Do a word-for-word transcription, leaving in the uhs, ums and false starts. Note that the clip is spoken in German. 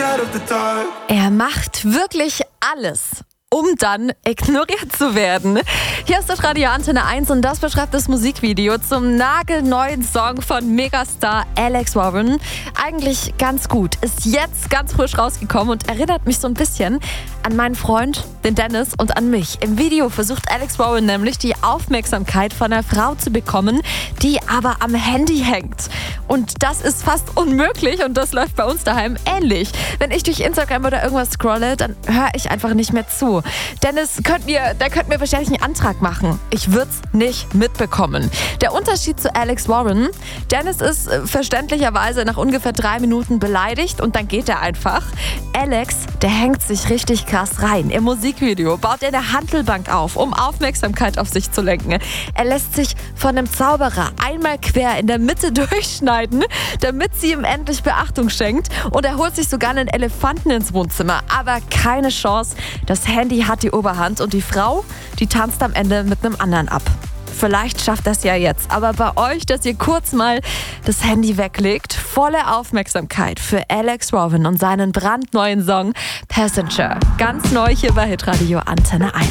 Er macht wirklich alles, um dann ignoriert zu werden. Hier ist das Radio Antenne eins und das beschreibt das Musikvideo zum nagelneuen Song von Megastar Alex Warren. Eigentlich ganz gut. Ist jetzt ganz frisch rausgekommen und erinnert mich so ein bisschen an meinen Freund, den Dennis, und an mich. Im Video versucht Alex Warren nämlich die Aufmerksamkeit von einer Frau zu bekommen, die aber am Handy hängt. Und das ist fast unmöglich und das läuft bei uns daheim ähnlich. Wenn ich durch Instagram oder irgendwas scrolle, dann höre ich einfach nicht mehr zu. Dennis, könnt mir, der könnte mir wahrscheinlich einen Antrag machen. Ich würde es nicht mitbekommen. Der Unterschied zu Alex Warren: Dennis ist äh, verständlicherweise nach ungefähr drei Minuten beleidigt und dann geht er einfach. Alex, der hängt sich richtig krass rein. Im Musikvideo baut er eine Hantelbank auf, um Aufmerksamkeit auf sich zu lenken. Er lässt sich von einem Zauberer einmal quer in der Mitte durchschneiden, damit sie ihm endlich Beachtung schenkt. Und er holt sich sogar einen Elefanten ins Wohnzimmer. Aber keine Chance. Das Handy hat die Oberhand und die Frau, die tanzt am Ende mit einem anderen ab. Vielleicht schafft das ja jetzt, aber bei euch, dass ihr kurz mal das Handy weglegt, volle Aufmerksamkeit für Alex Warren und seinen brandneuen Song Passenger. Ganz neu hier bei Hitradio Antenne eins.